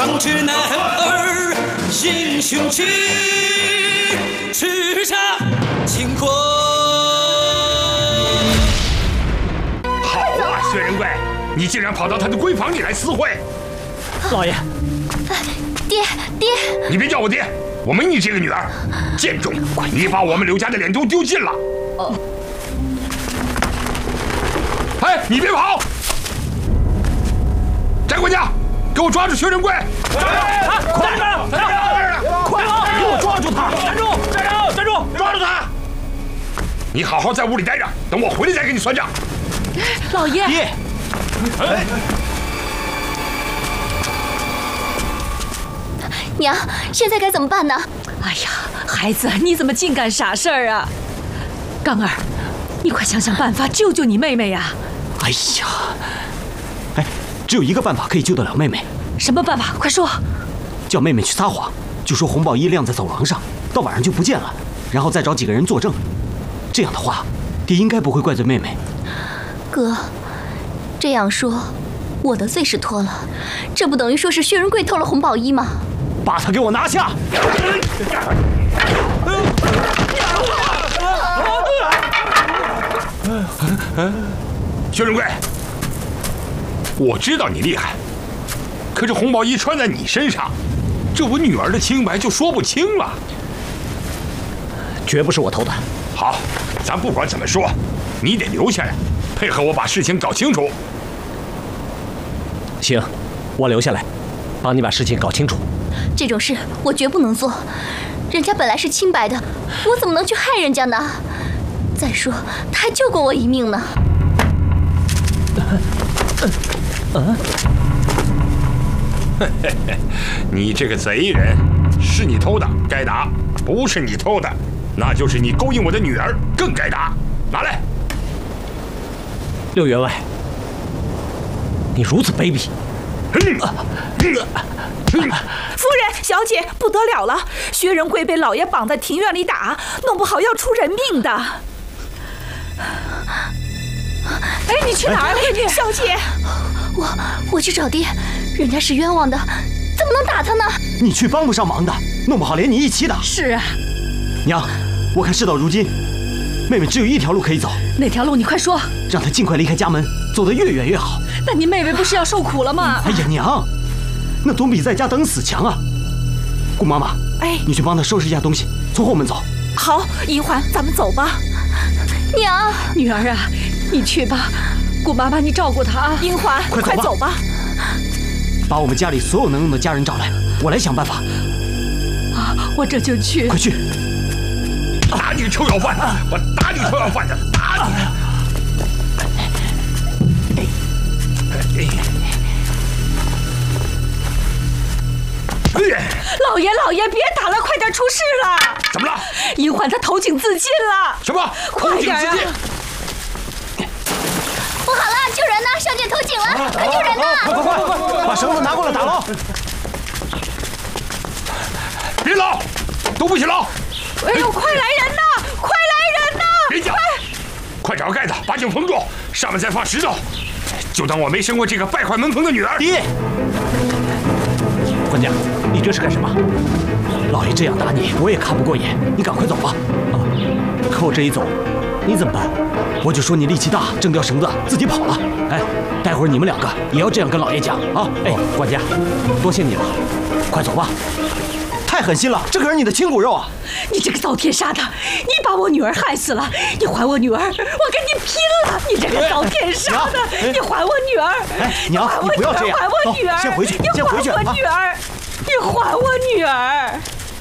壮志男儿英雄气，叱咤乾坤。 好啊，薛仁贵，你竟然跑到他的闺房里来私会！ 老爷， 爹， 你别叫我爹，我没你这个女儿。贱种，你把我们刘家的脸都丢尽了。哎，你别跑！翟管家，给我抓住薛仁贵！ 快点！快跑！给我抓住他！站住！站住！抓住他！ 你好好在屋里待着，等我回来再跟你算账。 老爷， 爹， 娘，现在该怎么办呢？ 哎呀，孩子，你怎么净干傻事儿啊？刚儿，你快想想办法救救你妹妹呀！ 哎呀，只有一个办法可以救得了妹妹。 什么办法？快说！ 叫妹妹去撒谎，就说红宝衣晾在走廊上，到晚上就不见了，然后再找几个人作证。这样的话，爹应该不会怪罪妹妹。 哥，这样说，我的罪是脱了，这不等于说是薛仁贵偷了红宝衣吗？ 把他给我拿下！ 薛仁贵，我知道你厉害，可是红宝衣穿在你身上，这我女儿的清白就说不清了。 绝不是我偷的。 好，咱不管怎么说，你得留下来，配合我把事情搞清楚。 行，我留下来，帮你把事情搞清楚。 这种事我绝不能做，人家本来是清白的，我怎么能去害人家呢？再说，他还救过我一命呢。 你这个贼人，是你偷的，该打；不是你偷的，那就是你勾引我的女儿，更该打。拿来。 6员外，你如此卑鄙！ 夫人、小姐，不得了了！薛仁贵被老爷绑在庭院里打，弄不好要出人命的。 哎，你去哪儿，闺女？ 小姐， 我去找爹，人家是冤枉的，怎么能打他呢？ 你去帮不上忙的，弄不好连你一起打。 是啊， 娘，我看事到如今，妹妹只有一条路可以走。 哪条路？你快说。 让她尽快离开家门，走得越远越好。 但你妹妹不是要受苦了吗？ 哎呀，娘，那总比在家等死强啊！顾妈妈，你去帮她收拾一下东西，从后门走。 好，银环，咱们走吧。 娘， 女儿啊，你去吧。顾妈妈，你照顾她啊。 银环，快走吧。 把我们家里所有能用的家人找来，我来想办法。 啊，我这就去。 快去！ 打你个臭要饭的！我打你臭要饭的！打你！ 老爷，别打了，快点出事了！ 怎么了？ 银环她投井自尽了。 什么？投井自尽？ 不好了，救人呐！小姐投井了，快救人呐！ 快，把绳子拿过来打捞！ 别捞，都不许捞！ 哎呦，快来人呐！快来人呐！ 别叫！快找个盖子把井封住，上面再放石头，就当我没生过这个败坏门风的女儿。 爹，管家，你这是干什么？老爷这样打你，我也看不过眼，你赶快走吧。可我这一走，你怎么办？我就说你力气大，挣掉绳子自己跑了。哎，待会儿你们2个也要这样跟老爷讲啊！哎，管家，多谢你了，快走吧。太狠心了，这可是你的亲骨肉啊！ 你这个遭天杀的，你把我女儿害死了，你还我女儿，我跟你拼了！你这个遭天杀的，你还我女儿！ 哎，娘，你不要这样， 还我女儿！ 先回去，先回去啊！你还我女儿！你还我女儿！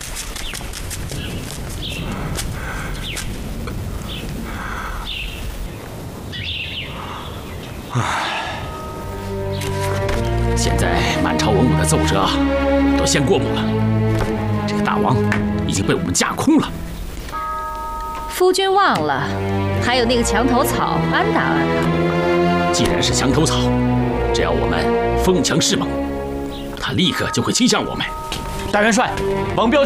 现在满朝文武的奏折都先过目了，这个大王已经被我们架空了。 夫君忘了，还有那个墙头草安达安呢。 既然是墙头草，只要我们锋强势猛，他立刻就会倾向我们。 大元帅，王彪